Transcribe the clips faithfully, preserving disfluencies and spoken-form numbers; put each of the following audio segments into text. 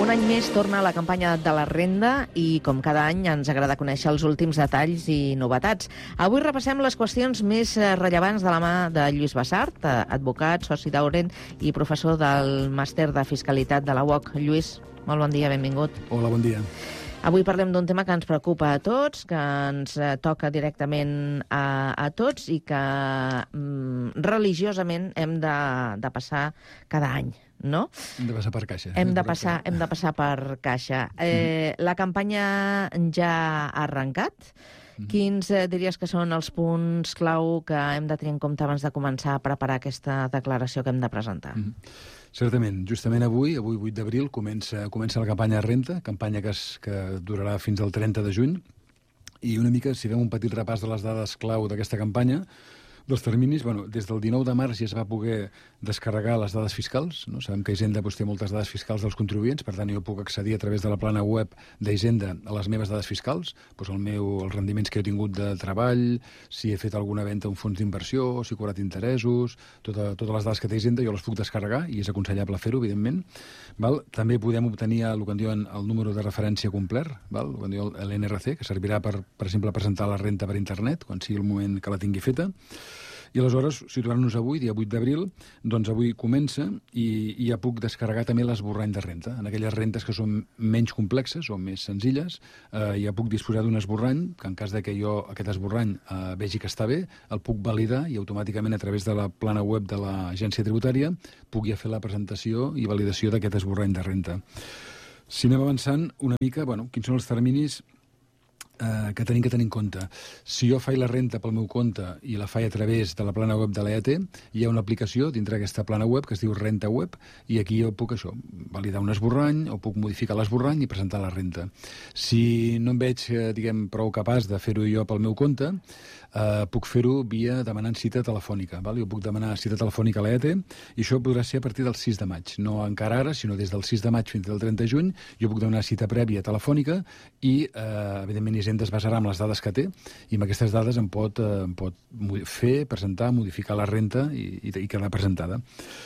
Un any més torna la campanya de la renda i, com cada any, ens agrada conèixer els últims detalls i novetats. Avui repassem les qüestions més rellevants de la mà de Lluís Bassart, advocat, soci d'Auren i professor del Màster de Fiscalitat de la U O C. Lluís, molt bon dia, benvingut. Hola, bon dia. Avui parlem d'un tema que ens preocupa a tots, que ens toca directament a, a tots i que mm, religiosament hem de, de passar cada any, no? Hem de passar per caixa. Hem de passar, hem de passar per caixa. Eh, la campanya ja ha arrencat. Quins eh, diries que són els punts clau que hem de tenir en compte abans de començar a preparar aquesta declaració que hem de presentar? Mm -hmm. Certament. Justament avui, avui vuit d'abril, comença, comença la campanya de renta, campanya que, es, que durarà fins al trenta de juny, i una mica, si fem un petit repàs de les dades clau d'aquesta campanya, dels terminis, bueno, des del dinou de març ja es va poder descarregar les dades fiscals, no? Sabem que Hisenda doncs, té moltes dades fiscals dels contribuents, per tant jo puc accedir a través de la plana web d'Hisenda a les meves dades fiscals, doncs el meu, els rendiments que he tingut de treball, si he fet alguna venda a un fons d'inversió, si he cobrat interessos, tota, totes les dades que té Hisenda jo les puc descarregar i és aconsellable fer-ho, evidentment. Val? També podem obtenir el que en diuen el número de referència complert, val? El que en diuen l'N R C, que servirà per, per exemple, presentar la renta per internet, quan sigui el moment que la tingui feta. I aleshores, situant-nos avui, dia vuit d'abril, doncs avui comença i, i ja puc descarregar també l'esborrany de renta. En aquelles rentes que són menys complexes o més senzilles, eh, ja puc disposar d'un esborrany, que en cas de que jo aquest esborrany eh, vegi que està bé, el puc validar i automàticament a través de la plana web de l'agència tributària puc ja fer la presentació i validació d'aquest esborrany de renta. Si anem avançant una mica, bueno, quins són els terminis Uh, que tenim que tenir en compte. Si jo faig la renta pel meu compte i la faig a través de la plana web de l'E A T, hi ha una aplicació dintre d'aquesta plana web que es diu Renta Web, i aquí jo puc això, validar un esborrany o puc modificar l'esborrany i presentar la renta. Si no em veig, eh, diguem, prou capaç de fer-ho jo pel meu compte, eh, puc fer-ho via demanant cita telefònica. Val? Jo puc demanar cita telefònica a l'E A T i això podrà ser a partir del sis de maig. No encara ara, sinó des del sis de maig fins al trenta de juny, jo puc demanar cita prèvia telefònica i, eh, evidentment, Hisenda es basarà en les dades que té i amb aquestes dades em pot, eh, em pot fer, presentar, modificar la renta i, i, i quedar presentada.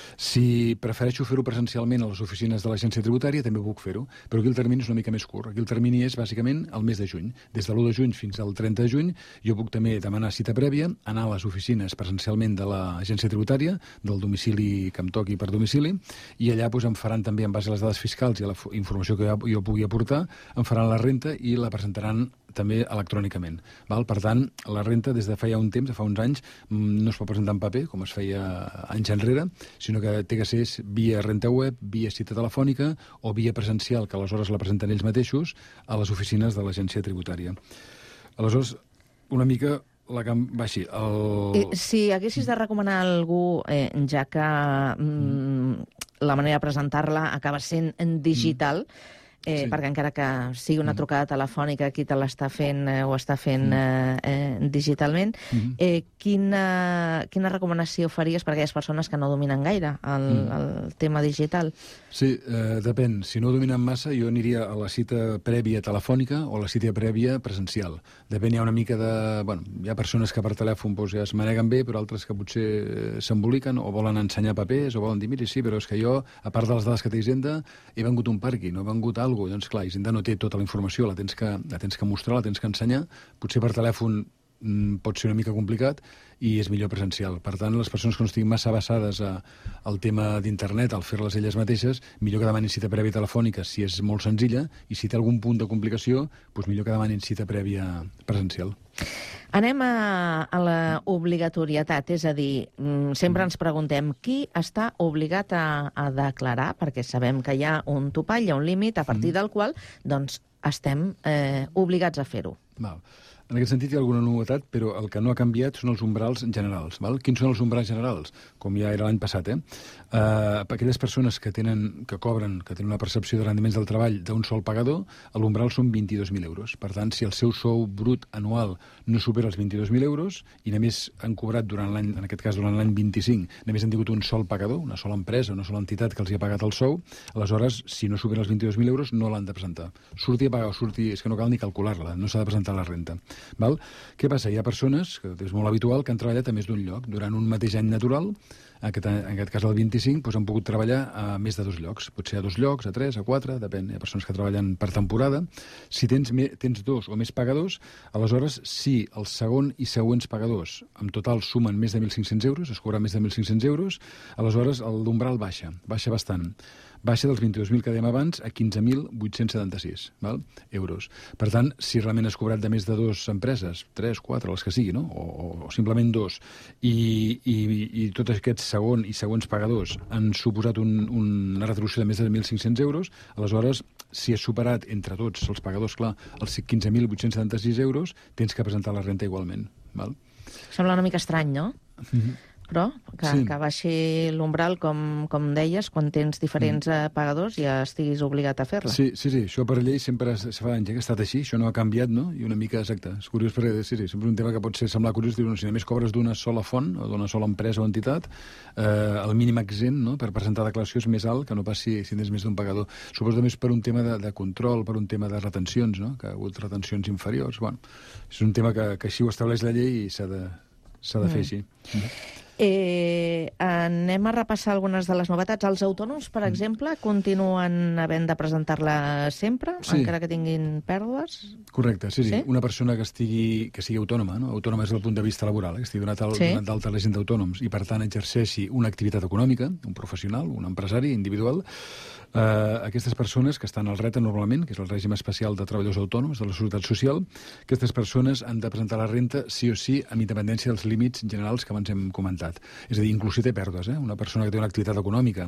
Si prefereixo fer-ho presencialment a les oficines de l'agència tributària, també puc fer-ho, però aquí el termini és una mica més curt. Aquí el termini és, bàsicament, el mes de juny. Des de l'u de juny fins al trenta de juny, jo puc també demanar cita prèvia, anar a les oficines presencialment de l'agència tributària, del domicili que em toqui per domicili, i allà doncs, em faran també, en base a les dades fiscals i a la informació que jo, jo pugui aportar, em faran la renta i la presentaran també electrònicament. Val? Per tant, la renta des de fa ja un temps, de fa uns anys, no es pot presentar en paper, com es feia anys enrere, sinó que té que ser via renta web, via cita telefònica o via presencial, que aleshores la presenten ells mateixos a les oficines de l'agència tributària. Aleshores, una mica la que va així. El... Si haguessis de recomanar a algú, eh, ja que mm, la manera de presentar-la acaba sent en digital, mm. Eh, sí. perquè encara que sigui una trucada telefònica qui te l'està fent eh, o està fent eh, eh, digitalment, mm-hmm. eh, quina, quina recomanació faries per a aquelles persones que no dominen gaire el, mm. el tema digital? Sí, eh, depèn. Si no dominen massa, jo aniria a la cita prèvia telefònica o a la cita prèvia presencial. Depèn, hi ha una mica de... Bueno, hi ha persones que per telèfon doncs, ja es maneguen bé, però altres que potser s'emboliquen o volen ensenyar papers o volen dir, mira, sí, però és que jo, a part de les dades que té Hisenda, he vengut un parqui, no he vengut a doncs clar, Hisenda no té tota la informació, la tens que, la tens que mostrar, la tens que ensenyar, potser per telèfon mm, pot ser una mica complicat i és millor presencial. Per tant, les persones que no estiguin massa basades a, al tema d'internet, al fer-les elles mateixes, millor que demanin cita prèvia telefònica si és molt senzilla, i si té algun punt de complicació, doncs millor que demanin cita prèvia presencial. Anem a, a la obligatorietat, és a dir, sempre ens preguntem qui està obligat a, a declarar, perquè sabem que hi ha un topall, hi ha un límit a partir del qual doncs, estem eh, obligats a fer-ho. Val. En aquest sentit hi ha alguna novetat, però el que no ha canviat són els umbrals generals. Val? Quins són els umbrals generals? Com ja era l'any passat, eh? Uh, per aquelles persones que tenen, que cobren, que tenen una percepció de rendiments del treball d'un sol pagador, l'umbral són vint-i-dos mil euros. Per tant, si el seu sou brut anual no supera els vint-i-dos mil euros i només han cobrat durant l'any, en aquest cas durant l'any vint-i-cinc, només han tingut un sol pagador, una sola empresa, una sola entitat que els hi ha pagat el sou, aleshores, si no supera els vint-i-dos mil euros, no l'han de presentar. Surti a pagar o surti, és que no cal ni calcular-la, no s'ha de presentar la renta. Val? Què passa? Hi ha persones, que és molt habitual, que han treballat a més d'un lloc. Durant un mateix any natural, en aquest, en aquest cas el vint-i-cinc, doncs han pogut treballar a més de dos llocs. Potser a dos llocs, a tres, a quatre, depèn. Hi ha persones que treballen per temporada. Si tens, me, tens dos o més pagadors, aleshores, si el segon i següents pagadors en total sumen més de mil cinc-cents euros, es cobra més de mil cinc-cents euros, aleshores l'umbral baixa, baixa bastant. Baixa dels vint-i-dos mil que dèiem abans a quinze mil vuit-cents setanta-sis val? euros. Per tant, si realment has cobrat de més de dues empreses, tres, quatre, les que sigui, no? o, o simplement dos, i, i, i tots aquests segon i següents pagadors han suposat un, una retribució de més de mil cinc-cents euros, aleshores, si has superat entre tots els pagadors, clar, els quinze mil vuit-cents setanta-sis euros, tens que presentar la renta igualment. Val? Sembla una mica estrany, no? Mm-hmm. Però que, sí. que baixi l'umbral, com, com deies, quan tens diferents mm. pagadors ja estiguis obligat a fer-la. Sí, sí, sí, això per llei sempre se fa anys que ha estat així, això no ha canviat, no? I una mica exacte. És curiós perquè sí, sí, sempre un tema que pot ser semblar curiós, dir, no, si només cobres d'una sola font o d'una sola empresa o entitat, eh, el mínim exempt, no?, per presentar declaració és més alt que no pas si, si tens més d'un pagador. Suposo més per un tema de, de control, per un tema de retencions, no?, que ha hagut retencions inferiors. Bueno, és un tema que, que així ho estableix la llei i s'ha de, s'ha de mm. fer així. Mm. Eh, anem a repassar algunes de les novetats. Els autònoms, per exemple, continuen havent de presentar-la sempre, sí. encara que tinguin pèrdues? Correcte, sí, sí. sí. Una persona que estigui, que sigui autònoma, no? Autònoma és el punt de vista laboral, eh? que estigui donat, al, sí. donat d'alta a la gent d'autònoms i, per tant, exerceixi una activitat econòmica, un professional, un empresari individual. Uh, aquestes persones que estan al R E T A normalment, que és el règim especial de treballadors autònoms de la Seguretat Social, aquestes persones han de presentar la renta sí o sí amb independència dels límits generals que abans hem comentat. És a dir, inclús si té pèrdues, eh? Una persona que té una activitat econòmica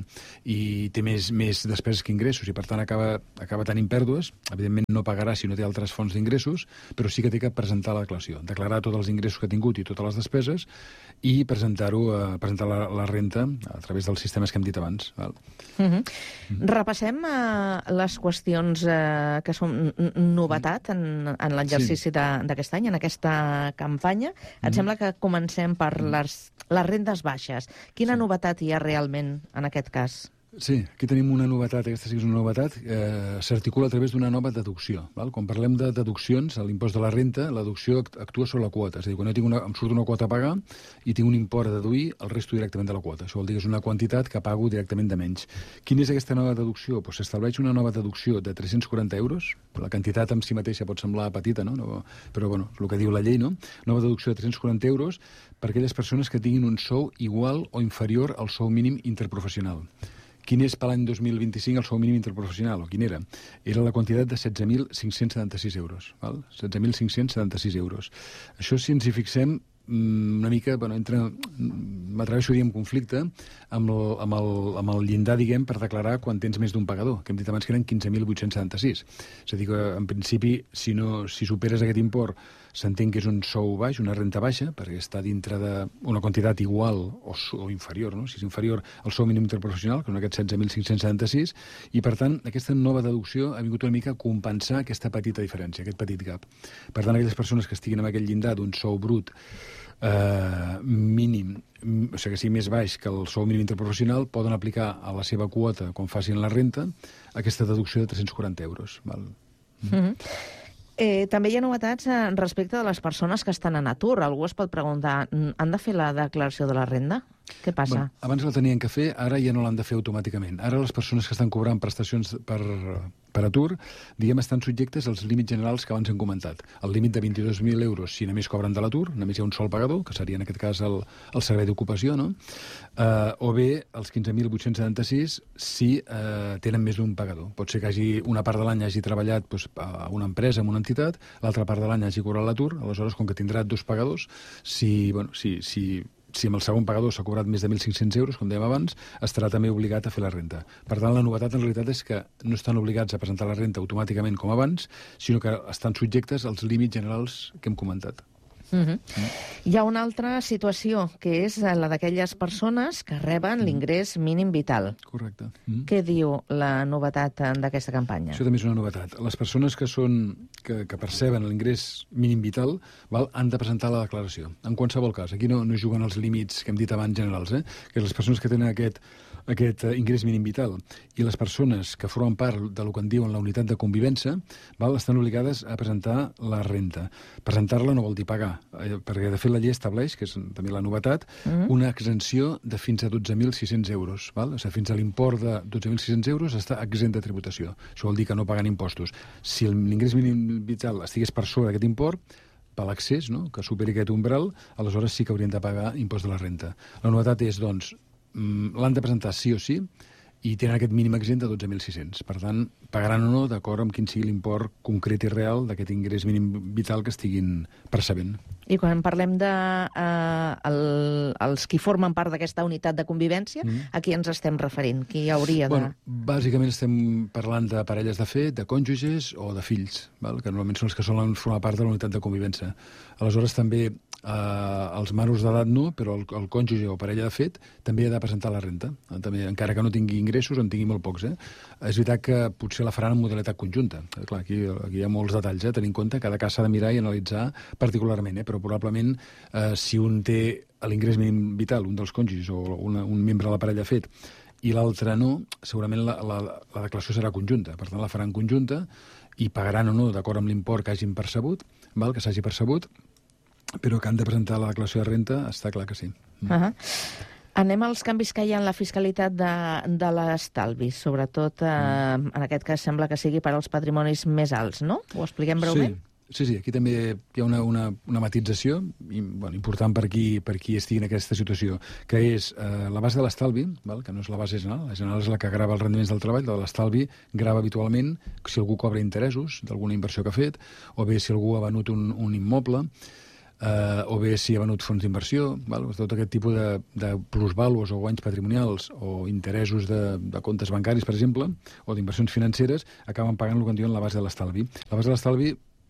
i té més, més despeses que ingressos i, per tant, acaba, acaba tenint pèrdues, evidentment no pagarà si no té altres fonts d'ingressos, però sí que té que presentar la declaració, declarar tots els ingressos que ha tingut i totes les despeses i presentar-ho, uh, presentar la, la renta a través dels sistemes que hem dit abans. Val? Mm-hmm. Mm-hmm. Repassem uh, les qüestions uh, que són novetat en, en l'exercici sí. d'aquest any, en aquesta campanya. Et mm. sembla que comencem per les, les rendes baixes. Quina sí. novetat hi ha realment en aquest cas? Sí, aquí tenim una novetat, aquesta sí que és una novetat, eh, s'articula a través d'una nova deducció. Val? Quan parlem de deduccions, a l'impost de la renta, la deducció actua sobre la quota. És a dir, quan jo tinc una, em surt una quota a pagar i tinc un import a deduir, el resto directament de la quota. Això vol dir que és una quantitat que pago directament de menys. Quina és aquesta nova deducció? Pues s'estableix una nova deducció de tres-cents quaranta euros. La quantitat en si mateixa pot semblar petita, no? no però bueno, és el que diu la llei, no? Nova deducció de tres-cents quaranta euros per aquelles persones que tinguin un sou igual o inferior al sou mínim interprofessional. Quin és per l'any dos mil vint-i-cinc el sou mínim interprofessional, o quin era? Era la quantitat de setze mil cinc-cents setanta-sis euros. Val? setze mil cinc-cents setanta-sis euros. Això, si ens hi fixem, una mica, bueno, entra, m'atreveixo a dir en conflicte amb el, amb, el, amb el llindar, diguem, per declarar quan tens més d'un pagador, que hem dit abans que eren quinze mil vuit-cents setanta-sis. És a dir, que en principi, si, no, si superes aquest import, s'entén que és un sou baix, una renta baixa, perquè està dintre d'una quantitat igual o, o inferior, no? Si és inferior al sou mínim interprofessional, que són aquests setze mil cinc-cents setanta-sis, i, per tant, aquesta nova deducció ha vingut una mica a compensar aquesta petita diferència, aquest petit gap. Per tant, aquelles persones que estiguin en aquest llindar d'un sou brut eh, mínim, o sigui, que sigui més baix que el sou mínim interprofessional, poden aplicar a la seva quota, quan facin la renta, aquesta deducció de tres-cents quaranta euros. Val? Mm-hmm. Eh, també hi ha novetats eh, respecte de les persones que estan en atur. Algú es pot preguntar, han de fer la declaració de la renda? Què passa? Bueno, abans la tenien que fer, ara ja no l'han de fer automàticament. Ara les persones que estan cobrant prestacions per, per atur, diguem, estan subjectes als límits generals que abans hem comentat. El límit de vint-i-dos mil euros si només cobren de l'atur, només hi ha un sol pagador, que seria en aquest cas el, el servei d'ocupació, no? Uh, o bé els quinze mil vuit-cents setanta-sis si uh, tenen més d'un pagador. Pot ser que hagi, una part de l'any hagi treballat doncs, a una empresa, en una entitat, l'altra part de l'any hagi cobrat l'atur, aleshores, com que tindrà dos pagadors, si, bueno, si, si si amb el segon pagador s'ha cobrat més de mil cinc-cents euros, com dèiem abans, estarà també obligat a fer la renta. Per tant, la novetat en realitat és que no estan obligats a presentar la renta automàticament com abans, sinó que estan subjectes als límits generals que hem comentat. Uh-huh. Mm. Hi ha una altra situació, que és la d'aquelles persones que reben mm. l'ingrés mínim vital. Correcte. Mm. Què diu la novetat d'aquesta campanya? Això també és una novetat. Les persones que són que, que perceben l'ingrés mínim vital val, han de presentar la declaració. En qualsevol cas, aquí no, no juguen els límits que hem dit abans generals, eh? Que les persones que tenen aquest aquest uh, ingrés mínim vital i les persones que formen part de lo que en diuen la unitat de convivència val, estan obligades a presentar la renta. Presentar-la no vol dir pagar, eh, perquè de fet la llei estableix, que és també la novetat, mm-hmm. una exempció de fins a dotze mil sis-cents euros. Val? O sigui, fins a l'import de dotze mil sis-cents euros està exempt de tributació. Això vol dir que no paguen impostos. Si l'ingrés mínim vital estigués per sobre d'aquest import, per l'accés, no?, que superi aquest umbral, aleshores sí que haurien de pagar impost de la renta. La novetat és, doncs, l'han de presentar sí o sí i tenen aquest mínim exempt de dotze mil sis-cents. Per tant, pagaran o no d'acord amb quin sigui l'import concret i real d'aquest ingrés mínim vital que estiguin percebent. I quan parlem de eh, el, els qui formen part d'aquesta unitat de convivència, mm. a qui ens estem referint? Qui hauria de... Bueno, bàsicament estem parlant de parelles de fet, de cònjuges o de fills, val? Que normalment són els que solen formar part de la unitat de convivència. Aleshores, també eh, els menors d'edat no, però el, el cònjuge o parella de fet també ha de presentar la renta, eh? També, encara que no tingui ingressos o en tingui molt pocs. Eh? És veritat que potser la faran en modalitat conjunta. Eh, clar, aquí, aquí hi ha molts detalls, eh? Tenir en compte, cada cas s'ha de mirar i analitzar particularment, eh? Però probablement eh, si un té l'ingrés mínim vital, un dels cònjuges o una, un membre de la parella fet, i l'altre no, segurament la, la, la declaració serà conjunta. Per tant, la faran conjunta i pagaran o no d'acord amb l'import que hagin percebut, val? Que s'hagi percebut, però que han de presentar la declaració de renta, està clar que sí. Uh-huh. Anem als canvis que hi ha en la fiscalitat de, de l'estalvi, sobretot eh, mm. en aquest cas sembla que sigui per als patrimonis més alts, no? Ho expliquem breument? Sí. Sí, sí, aquí també hi ha una, una, una matització bueno, important per qui, per qui estigui en aquesta situació, que és eh, la base de l'estalvi, que no és la base general, la general és la que grava els rendiments del treball, de l'estalvi grava habitualment si algú cobra interessos d'alguna inversió que ha fet, o bé si algú ha venut un, un immoble, eh, o bé si ha venut fons d'inversió, tot aquest tipus de, de plusvàlues o guanys patrimonials o interessos de, de comptes bancaris, per exemple, o d'inversions financeres, acaben pagant el que en diuen la base de l'estalvi. La base de l'estalvi,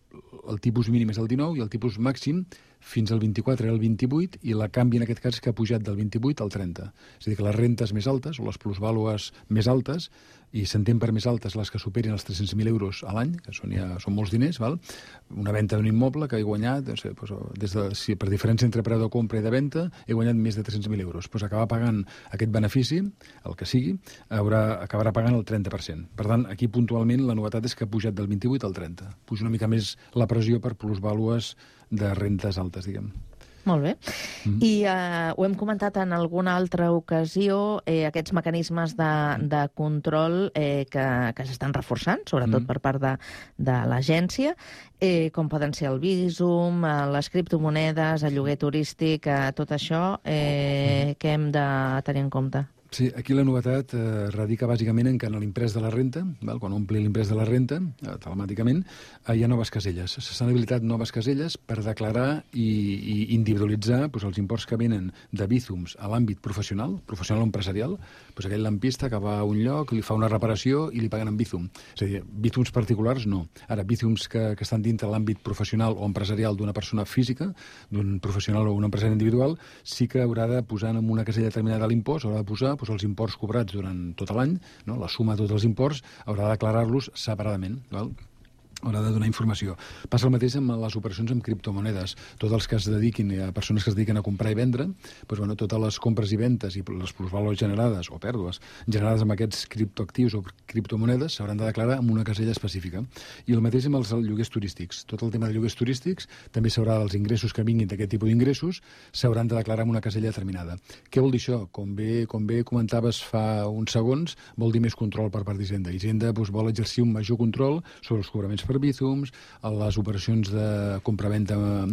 el tipus mínim és el dinou i el tipus màxim fins al vint-i-quatre era el vint-i-vuit i la canvi en aquest cas que ha pujat del vint-i-vuit al trenta. És a dir, que les rentes més altes o les plusvàlues més altes, i s'entén per més altes les que superin els tres-cents mil euros a l'any, que són, ja, són molts diners, val? Una venda d'un immoble que he guanyat, no sé, doncs, des de, si per diferència entre preu de compra i de venda, he guanyat més de tres-cents mil euros. Doncs acabar pagant aquest benefici, el que sigui, haurà, acabarà pagant el trenta per cent. Per tant, aquí puntualment la novetat és que ha pujat del vint-i-vuit al trenta. Puja una mica més la pressió per plusvàlues de rentes altes, diguem. Molt bé. Mm. I eh, ho hem comentat en alguna altra ocasió, eh, aquests mecanismes de, de control eh, que, que s'estan reforçant, sobretot mm. per part de, de l'agència, eh, com poden ser el Bizum, eh, les criptomonedes, el lloguer turístic, eh, tot això, eh, mm. què hem de tenir en compte? Sí, aquí la novetat eh, radica bàsicament en que en l'imprès de la renta, val? Quan ompli l'imprès de la renta, eh, telemàticament, eh, hi ha noves caselles. S'han habilitat noves caselles per declarar i, i individualitzar doncs, els imports que venen de Bizums a l'àmbit professional, professional o empresarial, doncs aquell lampista que va a un lloc, li fa una reparació i li paguen en Bizum. És a dir, Bizums particulars no. Ara, Bizums que, que estan dintre l'àmbit professional o empresarial d'una persona física, d'un professional o un empresari individual, sí que haurà de posar en una casella determinada l'impost, haurà de posar doncs, els imports cobrats durant tot l'any, no? La suma de tots els imports, haurà de declarar-los separadament, val? Haurà de donar informació. Passa el mateix amb les operacions amb criptomonedes. Tots els que es dediquin, a persones que es dediquen a comprar i vendre, doncs, bueno, totes les compres i ventes i les plusvàlues generades o pèrdues generades amb aquests criptoactius o criptomonedes s'hauran de declarar en una casella específica. I el mateix amb els lloguers turístics. Tot el tema de lloguers turístics també s'haurà dels ingressos que vinguin d'aquest tipus d'ingressos s'hauran de declarar en una casella determinada. Què vol dir això? Com bé, com bé comentaves fa uns segons, vol dir més control per part d'Hisenda. Hisenda doncs, vol exercir un major control sobre els cobraments per Bizums, a les operacions de compra-venda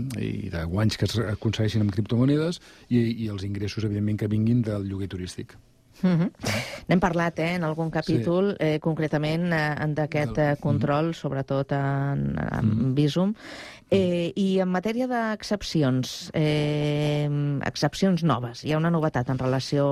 i de guanys que es aconsegueixin amb criptomonedes i, i els ingressos, evidentment, que vinguin del lloguer turístic. Mm-hmm. N'hem parlat eh, en algun capítol, sí. eh, concretament eh, d'aquest eh, control, mm-hmm. sobretot en, en mm-hmm. Bizum. Eh, I en matèria d'excepcions, eh, excepcions noves, hi ha una novetat en relació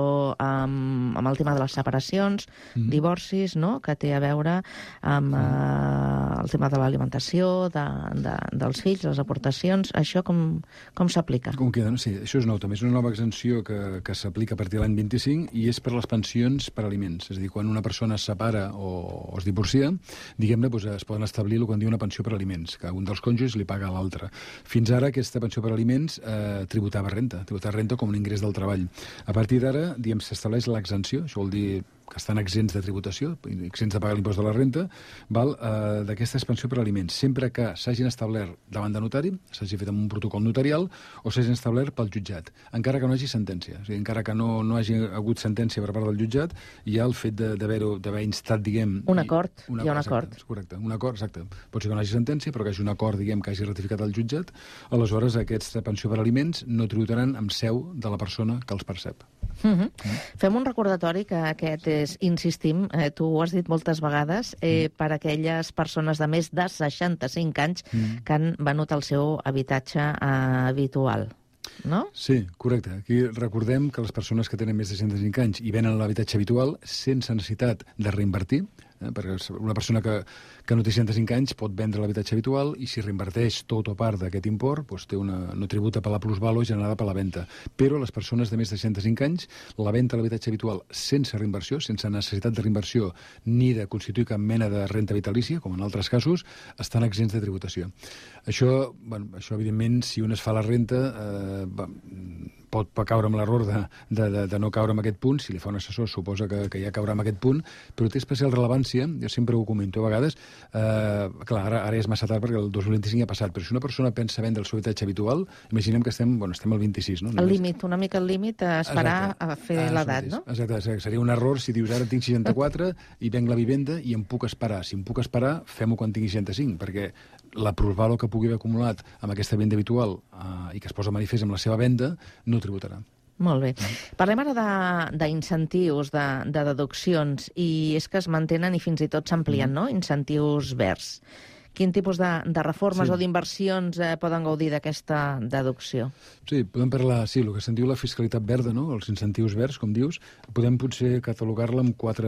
amb, amb el tema de les separacions, mm-hmm. divorcis, no?, que té a veure amb eh, el tema de l'alimentació, de, de, dels fills, les aportacions. Això com, com s'aplica? Com queda? No? Sí, això és nou, també és una nova exempció que, que s'aplica a partir de l'any vint-i-cinc i és per les pensions per aliments. És a dir, quan una persona es separa o, o es divorcia, diguem-ne, doncs es poden establir el que en diu una pensió per aliments, que un dels cònjuges li paga a l'altre. Fins ara aquesta pensió per aliments eh, tributava renta, tributava renta com un ingrés del treball. A partir d'ara, diguem, s'estableix l'exempció, això vol dir que estan exempts de tributació, exempts de pagar l'impost de la renta, val, eh, d'aquesta pensió per aliments, sempre que s'hagin establert davant de notari, s'hagi fet amb un protocol notarial, o s'hagin establert pel jutjat, encara que no hi hagi sentència. O sigui, encara que no, no hagi hagut sentència per part del jutjat, hi ha el fet d'haver instat, diguem... Un acord, una, hi ha un exacte, acord. Correcte, un acord, exacte. Pot ser que no hi hagi sentència, però que hi hagi un acord, diguem, que hagi ratificat el jutjat, aleshores aquesta pensió per aliments no tributaran amb seu de la persona que els percep. Mm-hmm. Mm. Fem un recordatori que aquest és, insistim, eh, tu ho has dit moltes vegades, eh, mm. per a aquelles persones de més de seixanta-cinc anys mm. que han venut el seu habitatge eh, habitual. No? Sí, correcte. Aquí recordem que les persones que tenen més de seixanta-cinc anys i venen l'habitatge habitual sense necessitat de reinvertir, eh, perquè una persona que, que no té seixanta-cinc anys pot vendre l'habitatge habitual i si reinverteix tot o part d'aquest import doncs té una, no tributa per la plusvàlua generada per la venda. Però les persones de més de seixanta-cinc anys, la venda de l'habitatge habitual sense reinversió, sense necessitat de reinversió ni de constituir cap mena de renta vitalícia, com en altres casos, estan exempts de tributació. Això, bueno, això evidentment, si un es fa la renta, eh, va, pot caure amb l'error de, de, de, de no caure en aquest punt. Si li fa un assessor suposa que, que ja caurà en aquest punt, però té especial rellevància, jo sempre ho comento a vegades, eh, clar, ara, ara és massa tard perquè el dos mil vint-i-cinc ja ha passat, però si una persona pensa vendre el seu habitatge habitual, imaginem que estem, bueno, estem al vint-i-sis, no? El límit, una mica el límit a esperar exacte. A fer ah, l'edat, no? Exacte, exacte, seria un error si dius ara tinc seixanta-quatre i venc la vivenda i em puc esperar. Si em puc esperar, fem-ho quan tingui seixanta-cinc, perquè la plusvàlua que pugui haver acumulat amb aquesta venda habitual eh, i que es posa manifest amb la seva venda, no tributarà. Molt bé. Parlem ara d'incentius, de, de, de deduccions, i és que es mantenen i fins i tot s'amplien, no?, incentius verds. Quin tipus de, de reformes sí. o d'inversions eh, poden gaudir d'aquesta deducció? Sí, podem parlar, sí, el que se'n diu la fiscalitat verda, no?, els incentius verds, com dius, podem potser catalogar-la en quatre,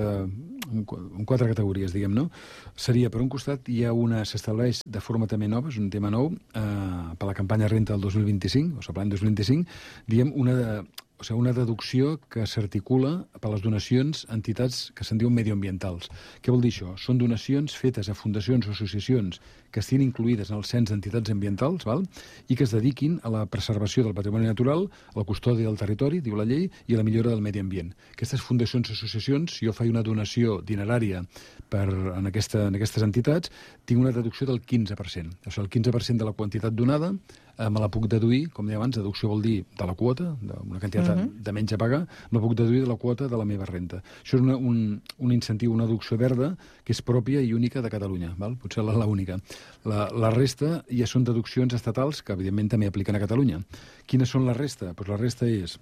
en quatre categories, diguem, no? Seria, per un costat, hi ha una, s'estableix de forma també nova, és un tema nou, eh, per la campanya renta del dos mil vint-i-cinc, o sigui, l'any dos mil vint-i-cinc, diguem, una de... O sigui, una deducció que s'articula per les donacions a entitats que se'n diuen medioambientals. Què vol dir això? Són donacions fetes a fundacions o associacions que estiguin incluïdes en el cens d'entitats ambientals, val? I que es dediquin a la preservació del patrimoni natural, a la custòdia del territori, diu la llei, i a la millora del medi ambient. Aquestes fundacions o associacions, si jo faig una donació dinerària per, en, aquesta, en aquestes entitats, tinc una deducció del quinze per cent. O sigui, el quinze per cent de la quantitat donada eh, me la puc deduir, com deia abans, deducció vol dir de la quota, d'una quantitat uh-huh. de menys a pagar, me la puc deduir de la quota de la meva renta. Això és una, un, un incentiu, una deducció verda, que és pròpia i única de Catalunya, val? Potser la, la única. La, la resta ja són deduccions estatals que, evidentment, també apliquen a Catalunya. Quines són la resta? Pues la resta és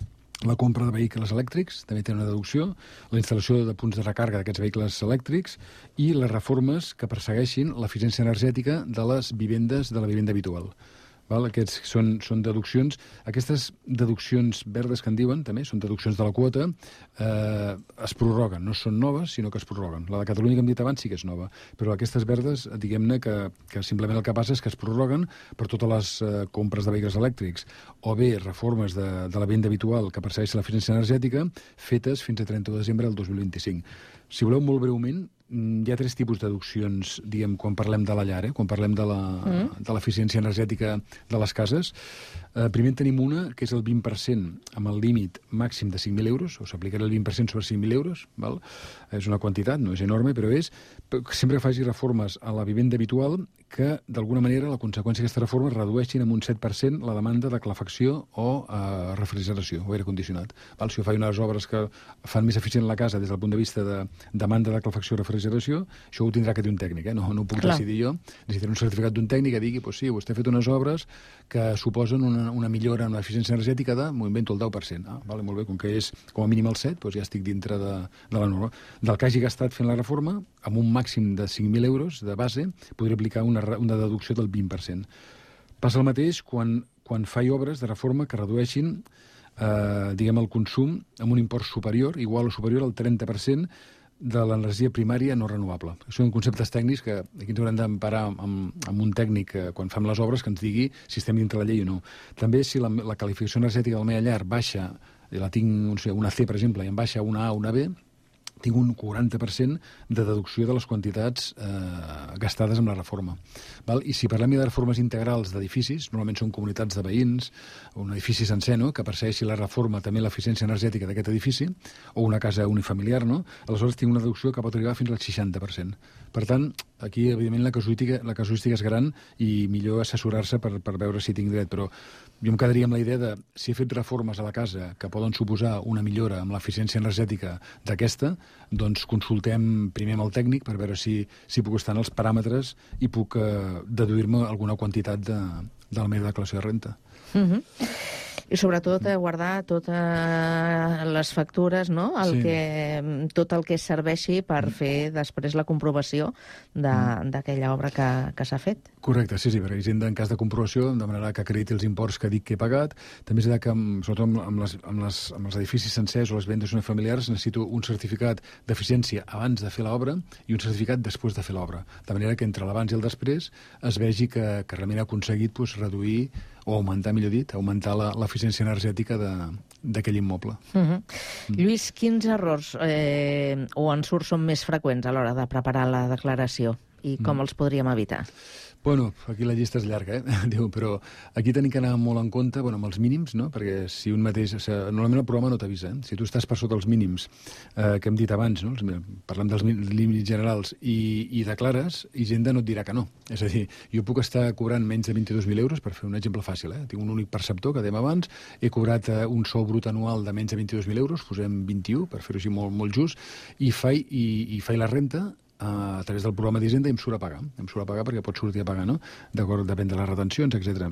la compra de vehicles elèctrics, també té una deducció, la instal·lació de punts de recàrrega d'aquests vehicles elèctrics i les reformes que persegueixin l'eficiència energètica de les vivendes de la vivenda habitual. Val? Aquests són, són deduccions. Aquestes deduccions verdes que en diuen, també, són deduccions de la quota, eh, es prorroguen. No són noves, sinó que es prorroguen. La de Catalunya, que hem dit abans, sí que és nova. Però aquestes verdes, diguem-ne que, que simplement el que passa és que es prorroguen per totes les eh, compres de vehicles elèctrics o bé reformes de, de la venda habitual que persegueix l'eficiència energètica fetes fins a trenta-u de desembre del dos mil vint-i-cinc. Si voleu, molt breument, hi ha tres tipus de deduccions, diguem, quan parlem de la llar, eh? Quan parlem de l'eficiència mm. energètica de les cases. Eh, primer en tenim una, que és el vint per cent amb el límit màxim de cinc mil euros, o s'aplicarà el vint per cent sobre cinc mil euros, val? És una quantitat, no és enorme, però és sempre que faci reformes a la vivenda habitual que, d'alguna manera, la conseqüència d'aquestes reformes redueixin en un set per cent la demanda de calefacció o eh, refrigeració, o aire condicionat. Val? Si jo faig unes obres que fan més eficient la casa des del punt de vista de demanda de calefacció o refrigeració, refrigeració, això ho tindrà que dir un tècnic, eh? no, no ho puc Clar. decidir jo. Necessitaré un certificat d'un tècnic que digui, pues sí, vostè ha fet unes obres que suposen una, una millora en l'eficiència energètica de, m'ho invento, el deu per cent. Ah, vale, molt bé, com que és com a mínim el set, doncs ja estic dintre de, de la norma. Del que hagi gastat fent la reforma, amb un màxim de cinc mil euros de base, podria aplicar una, una deducció del vint per cent. Passa el mateix quan, quan faig obres de reforma que redueixin eh, diguem, el consum amb un import superior, igual o superior al trenta per cent de l'energia primària no renovable. Són conceptes tècnics que aquí ens haurem d'emparar amb, amb un tècnic que, quan fem les obres, que ens digui si estem dintre la llei o no. També, si la, la qualificació energètica de la meva llar baixa, i la tinc, no sé, una C, per exemple, i em baixa una A o una B, tinc un quaranta per cent de deducció de les quantitats eh, gastades amb la reforma. Val? I si parlem de reformes integrals d'edificis, normalment són comunitats de veïns, o un edifici sencer, no?, que persegueixi la reforma també l'eficiència energètica d'aquest edifici, o una casa unifamiliar, no?, aleshores tinc una deducció que pot arribar fins al seixanta per cent. Per tant, aquí, evidentment, la casuística, la casuística és gran i millor assessorar-se per, per veure si tinc dret, però jo em quedaria amb la idea de si he fet reformes a la casa que poden suposar una millora amb l'eficiència energètica d'aquesta, doncs consultem primer amb el tècnic per veure si, si puc estar en els paràmetres i puc eh, deduir-me alguna quantitat de, de la meva declaració de renta. Mm-hmm. I sobretot eh, guardar totes les factures, no? El Sí. que, tot el que serveixi per fer després la comprovació d'aquella obra que, que s'ha fet. Correcte, sí, sí, perquè Hisenda, en cas de comprovació, em demanarà que acrediti els imports que dic que he pagat. També és que, sobretot amb, amb, les, amb, les, amb els edificis sencers o les vendes unifamiliars, necessito un certificat d'eficiència abans de fer l'obra i un certificat després de fer l'obra. De manera que entre l'abans i el després es vegi que, que realment ha aconseguit pues, reduir o augmentar, millor dit, augmentar l'eficiència energètica d'aquell immoble. Uh-huh. Mm. Lluís, quins errors eh, o ensurts són més freqüents a l'hora de preparar la declaració i com mm. els podríem evitar? Bueno, aquí la llista és llarga, eh? Diu, però aquí tenim que anar molt en compte, bueno, amb els mínims, no? Perquè si un mateix... O sigui, normalment el programa no t'avisa, eh? Si tu estàs per sota els mínims eh, que hem dit abans, no? Parlem dels límits generals i, i declares, Hisenda no et dirà que no. És a dir, jo puc estar cobrant menys de vint-i-dos mil euros, per fer un exemple fàcil, eh? Tinc un únic perceptor, que dèiem abans, he cobrat eh, un sou brut anual de menys de vint-i-dos mil euros, posem vint-i-u, per fer-ho així molt, molt just, i faig, i, i faig la renta a través del programa d'Hisenda i em surt a pagar. Em surt a pagar perquè pot sortir a pagar, no? D'acord, depèn de les retencions, etcètera.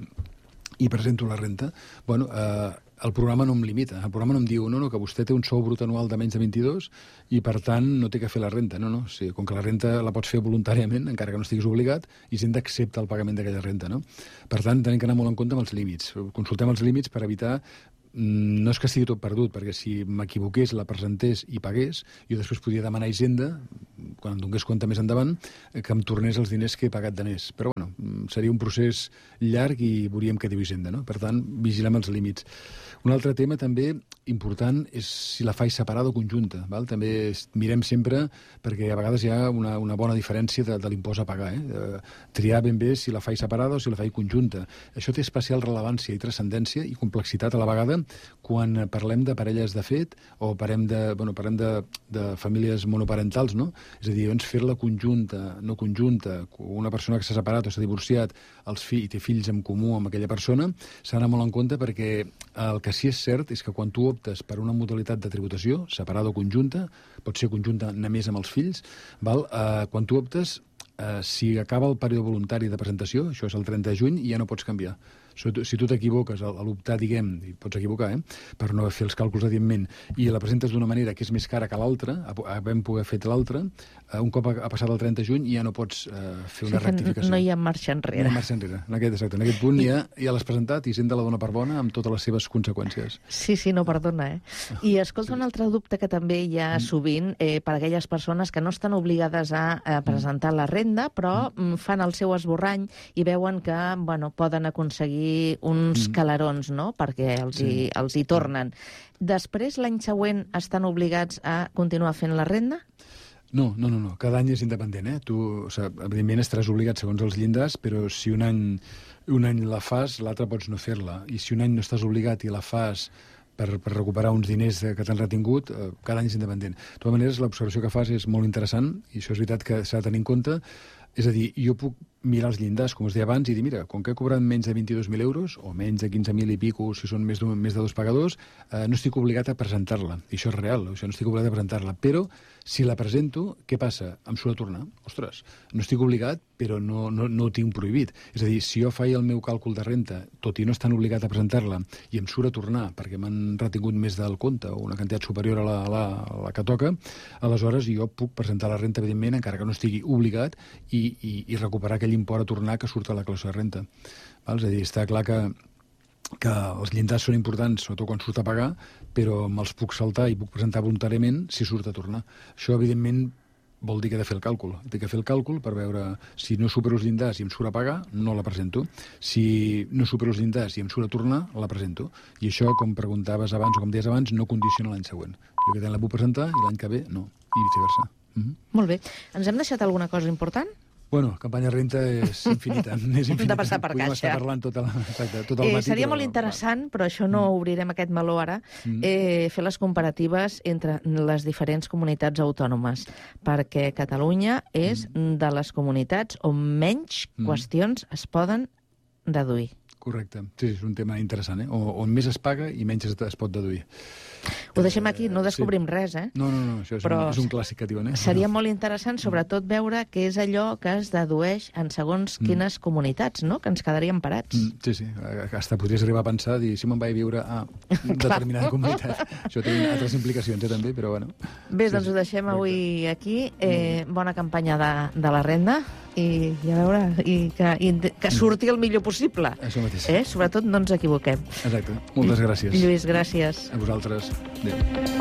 I presento la renta. Bueno, eh, el programa no em limita. El programa no em diu, no, no, que vostè té un sou brut anual de menys de vint-i-dos i, per tant, no té que fer la renta. No, no. Sí, com que la renta la pots fer voluntàriament, encara que no estiguis obligat, Hisenda accepta el pagament d'aquella renta, no? Per tant, tenim que anar molt en compte amb els límits. Consultem els límits per evitar no és que estigui tot perdut, perquè si m'equivoqués, la presentés i pagués, jo després podia demanar a Hisenda, quan em donés compte més endavant, que em tornés els diners que he pagat de més. Però, bueno, seria un procés llarg i veuríem què diu Hisenda, no? Per tant, vigilem els límits. Un altre tema també important és si la faig separada o conjunta. Val? També mirem sempre, perquè a vegades hi ha una, una bona diferència de, de l'impost a pagar. Eh? Triar ben bé si la faig separada o si la faig conjunta. Això té especial rellevància i transcendència i complexitat a la vegada quan parlem de parelles de fet o parlem de, bueno, parlem de, de famílies monoparentals, no? És a dir, doncs fer-la conjunta, no conjunta, una persona que s'ha separat o s'ha divorciat els fills, i té fills en comú amb aquella persona, s'ha d'anar molt en compte perquè el que sí és cert és que quan tu optes per una modalitat de tributació, separada o conjunta, pot ser conjunta només amb els fills, val? Eh, quan tu optes, eh, si acaba el període voluntari de presentació, això és el trenta de juny, ja no pots canviar. Si tu t'equivoques a l'optar, diguem, i pots equivocar, eh, per no fer els càlculs adientment, i la presentes d'una manera que és més cara que l'altra, havent poder fer l'altra, un cop ha passat el trenta de juny ja no pots eh, fer una sí, rectificació. No hi ha marxa enrere. No hi ha marxa enrere. En aquest, exacte, en aquest punt ja, ja l'has presentat i Hisenda la dona per bona amb totes les seves conseqüències. Sí, sí, no perdona, eh? I escolta, sí. Un altre dubte que també hi ha sovint eh, per a aquelles persones que no estan obligades a, a presentar la renda, però mm. fan el seu esborrany i veuen que, bueno, poden aconseguir uns mm. calarons, no?, perquè els, sí. hi, els hi tornen. Després, l'any següent, estan obligats a continuar fent la renda? No, no, no, no. Cada any és independent, eh? Tu, o sigui, evidentment estaràs obligat segons els llindars, però si un any, un any la fas, l'altre pots no fer-la. I si un any no estàs obligat i la fas per, per recuperar uns diners que t'han retingut, eh, cada any és independent. De totes maneres, l'observació que fas és molt interessant, i això és veritat que s'ha de tenir en compte. És a dir, jo puc mirar els llindars, com us deia abans, i dir, mira, com que he cobrat menys de vint-i-dos mil euros, o menys de quinze mil i pico, si són més de, més de dos pagadors, eh, no estic obligat a presentar-la. I això és real, això no estic obligat a presentar-la. Però, si la presento, què passa? Em surt a tornar. Ostres, no estic obligat, però no, no, no ho tinc prohibit. És a dir, si jo faig el meu càlcul de renta, tot i no estan obligat a presentar-la, i em surt a tornar perquè m'han retingut més del compte, o una quantitat superior a la, a la, a la que toca, aleshores jo puc presentar la renta, evidentment, encara que no estigui obligat, i, i, i recuperar aquell import a tornar que surt a la declaració de renta. Val? És a dir, està clar que que els llindars són importants, sobretot quan surt a pagar, però me'ls puc saltar i puc presentar voluntàriament si surt a tornar. Això, evidentment, vol dir que he de fer el càlcul. He de fer el càlcul per veure si no supero els llindars i em surt a pagar, no la presento. Si no supero els llindars i em surt a tornar, la presento. I això, com preguntaves abans o com deies abans, no condiciona l'any següent. Jo aquest any la puc presentar i l'any que ve no, i viceversa. Mm-hmm. Molt bé. Ens hem deixat alguna cosa important? Bueno, campanya renta és infinita. És infinita. Hem de passar per Podríem caixa. estar parlant tot el, exacte, tot el eh, matí. seria però, molt interessant, però això no Mm. obrirem aquest meló ara, Mm. eh, fer les comparatives entre les diferents comunitats autònomes, perquè Catalunya és de les comunitats on menys Mm. qüestions es poden deduir. Correcte. Sí, és un tema interessant, eh? O, on més es paga i menys es, es pot deduir. Ho deixem aquí, no Eh, descobrim sí. res, eh? No, no, no, això és, Però un, és un clàssic que diuen, eh? Seria molt interessant, sobretot, veure què és allò que es dedueix en segons Mm. quines comunitats, no?, que ens quedaríem parats. Mm, sí, sí. Hasta podries arribar a pensar, dir, si me'n vaig a viure a determinada comunitat. Això té altres implicacions, eh, també, però bueno. Bé, Sí, doncs sí, ho deixem correcte. avui aquí. Eh, bona campanya de, de la renda i, i a veure, i que, i que surti el millor possible. Això mateix. Eh? Sobretot no ens equivoquem. Exacte. Moltes gràcies. Lluís, gràcies. A vosaltres. Adéu.